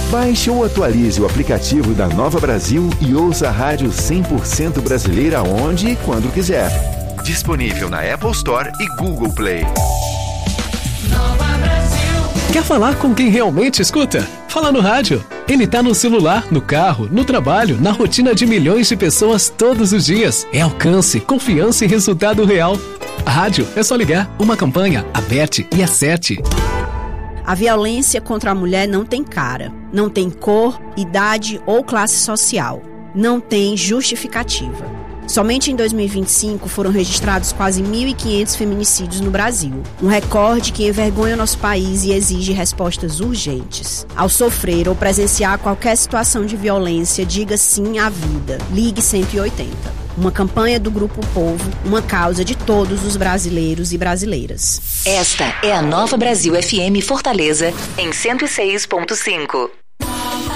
Baixe ou atualize o aplicativo da Nova Brasil e ouça a rádio 100% brasileira onde e quando quiser. Disponível na Apple Store e Google Play. Nova Brasil. Quer falar com quem realmente escuta? Fala no rádio. Ele tá no celular, no carro, no trabalho, na rotina de milhões de pessoas todos os dias. É alcance, confiança e resultado real. A rádio é só ligar, uma campanha, aperte e acerte. A violência contra a mulher não tem cara, não tem cor, idade ou classe social. Não tem justificativa. Somente em 2025 foram registrados quase 1.500 feminicídios no Brasil. Um recorde que envergonha nosso país e exige respostas urgentes. Ao sofrer ou presenciar qualquer situação de violência, diga sim à vida. Ligue 180. Uma campanha do Grupo Povo, uma causa de todos os brasileiros e brasileiras. Esta é a Nova Brasil FM Fortaleza, em 106.5.